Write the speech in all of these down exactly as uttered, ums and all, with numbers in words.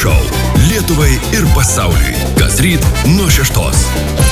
Šou Lietuvai ir pasauliui. Kas ryt nuo šeštos.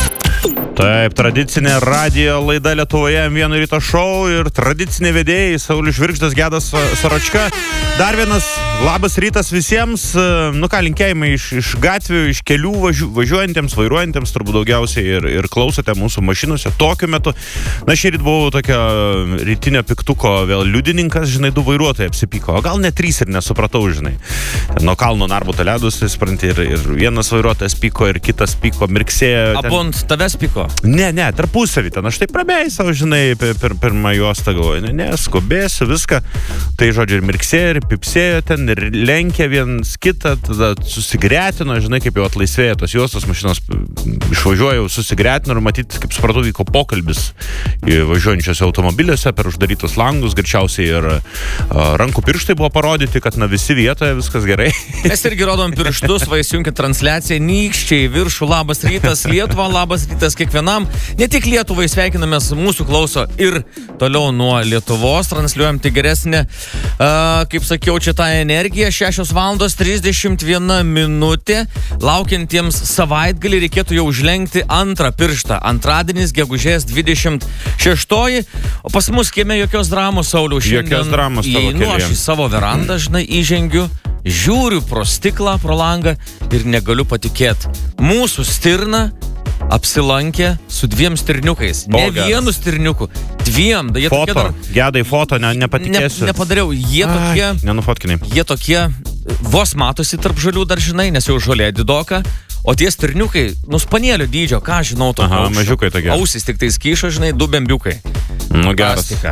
Taip, tradicinė radijo laida Lietuvoje Vieno ryto šou ir tradicinė vedėjai Saulius Žvirgždas, Gedas Saračka. Dar vienas labas rytas visiems. Nu ką, linkėjimai iš, iš gatvių, iš kelių važiu, važiuojantiems, vairuojantiems, turbūt daugiausiai ir, ir klausote mūsų mašinose tokiu metu. Na, šį ryt buvau tokio rytinio piktuko vėl liudininkas, žinai, du vairuotojai apsipyko, o gal net trys ir nesupratau, žinai. Nuo kalno narbuto ledus, spranti, ir, ir vienas vairuotojas pyko, ir kitas pyko, mirksėjo. Abu ant tavęs pyko? Ne, ne, tarpusavį ten, aš taip prabėjau savo, žinai, per, per pirmą juostą galvoju, ne, ne, skubėsiu, viską. Tai, žodžiu, ir mirksėjo, ir pipsėjo ten, ir lenkė viens kitą, tada susigretino, žinai, kaip jau atlaisvėjo tos juostos, mašinos išvažiuoju, susigretino ir matyti, kaip supratau, vyko pokalbis važiuojančiose automobiliuose per uždarytus langus, greičiausiai ir uh, rankų pirštai buvo parodyti, kad na visi vietoje, viskas gerai. Mes irgi rodom pirštus, va įsijunkit transliaciją, nykščiai, viršų, labas rytas, Lietuva, labas rytas kiekvienam. Ne tik Lietuvai sveikinamės, mūsų klauso ir toliau nuo Lietuvos, transliuojam tik geresnė, uh, kaip sakiau, čia tą energiją, šešios valandos trisdešimt viena minutė, laukiantiems savaitgalį reikėtų jau užlenkti antrą pirštą, antradienis, gegužės dvidešimt šeštoji, o pas mus kieme jokios dramos, Sauliau, šiandien jokios dramos tavo įeinu kelyje. aš į savo verandą, žinai, įžengiu, žiūriu pro stiklą, pro langą ir negaliu patikėti. Mūsų stirna apsilankė su dviem stirniukais. Ne Bogas. vienu stirniuku, dviem. Jie Foto, dar, Gedai foto, ne, nepatikėsiu. Ne, nepadariau. Jie tokie, Ai, nenufotkinai. jie tokie, vos matosi tarp žalių dar, žinai, nes jau žolė didoka. O tie stirniukai, nuspanėlio dydžio, ką žinau, to Aha, aukščio. mažiukai tokie. Ausis tik tai skyša, žinai, du bembiukai. Nu, geras. Plastika.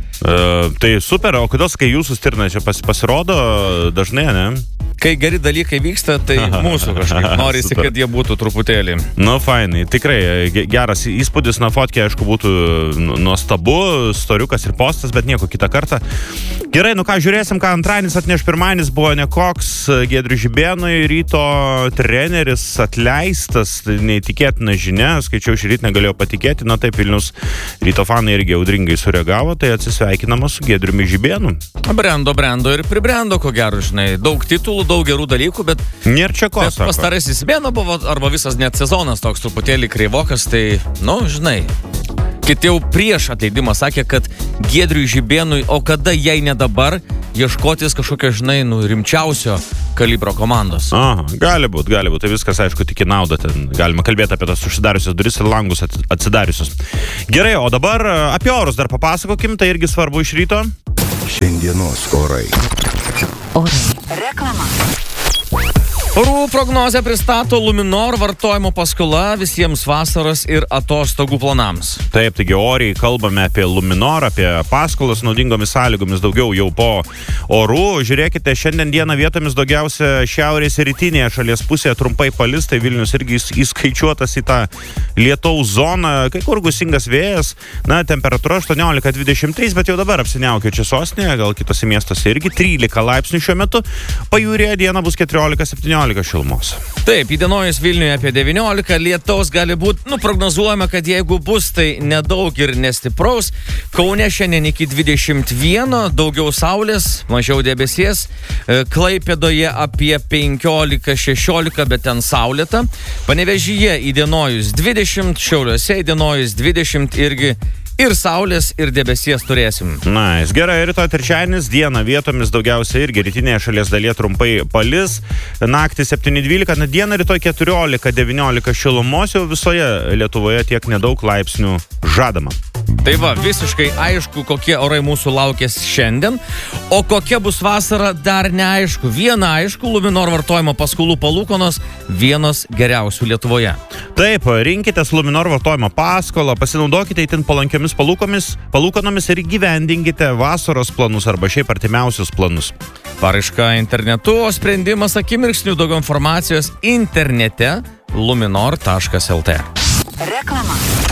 Uh, tai super, o kodėl, kai jūsų stirna čia pas, pasirodo dažnai, ne? Kai geri dalykai vyksta, tai mūsų kažkaip norisi, Super. kad jie būtų truputėlį. Nu, fainai, tikrai ge- geras įspūdis, na, fotkė, aišku, būtų nu- nuostabu, storiukas ir postas, bet nieko kitą kartą. Gerai, nu ką, žiūrėsim, ką antradienis atneš. Pirmadienis buvo nekoks, Giedriui Žibėnui, ryto treneris atleistas, neįtikėtina žinia, skaičiau šį rytą, negalėjau patikėti, na taip, Vilnius ryto fanai irgi audringai sureagavo, tai atsisveikinama su Giedriumi Žibėnu. Brendo, brendo ir pribrendo, ko gero, žinai, daug titulų, daug gerų dalykų, bet Nėra čia ko, Bet sako. pastarasis mėnuo buvo, arba visas net sezonas toks truputėlį kreivokas, tai, nu, žinai, kiti jau prieš atleidimą sakė, kad Giedriui Žibėnui, o kada jei ne dabar, ieškotis kažkokio, žinai, nu, rimčiausio kalibro komandos. Aha, gali būt, gali būt. Tai viskas, aišku, tik į naudą. Ten galima kalbėti apie tas užsidariusios duris ir langus atsidariusius. Gerai, o dabar apie orus dar papasakokim, tai irgi svarbu iš ryto. Šiandienos orai. Reklama. Orų prognozę pristato Luminor vartojimo paskola visiems vasaros ir atostogų planams. Taip, taigi oriai kalbame apie Luminor, apie paskolas naudingomis sąlygomis daugiau jau po orų. Žiūrėkite, šiandien dieną vietomis daugiausia šiaurės ir rytinėje šalies pusėje trumpai palis, tai Vilnius irgi įskaičiuotas į tą lietaus zoną, kai kur gūsingas vėjas, na, temperatūra aštuoniolika dvidešimt trys, bet jau dabar apsiniaukė čia sostinėje, gal kitose miestuose irgi trylika laipsnių šiuo metu, pajūryje dieną bus keturiolika septyniolika šilumos. Taip, įdienojus Vilniuje apie devyniolika, lietaus gali būti, nu, prognozuojama, kad jeigu bus, tai nedaug ir nestipraus. Kaune šiandien iki dvidešimt vieno, daugiau saulės, mažiau debesies. Klaipėdoje apie penkiolika šešiolika, bet ten saulėta. Panevėžyje įdienojus dvidešimt, Šiauliuose įdienojus dvidešimt irgi. Ir saulės, ir debesies turėsim. Na, nice. Gerai, rytoj trečiadienis, dieną vietomis daugiausia irgi rytinėje šalies dalyje trumpai palis, naktį septyni dvylika, na dieną rytoj keturiolika devyniolika šilumos, jau visoje Lietuvoje tiek nedaug laipsnių žadama. Tai va, visiškai aišku, kokie orai mūsų laukės šiandien, o kokia bus vasara dar neaišku. Viena aišku, Luminor vartojimo paskolų palūkanos vienos geriausių Lietuvoje. Taip, rinkitės Luminor vartojimo paskolą, pasinaudokite itin palankiomis palūkomis, palūkanomis ir įgyvendinkite vasaros planus arba šiaip artimiausius planus. Paraiška internetu, o sprendimas akimirksnių, daugiau informacijos internete luminor taškas lt. Reklama.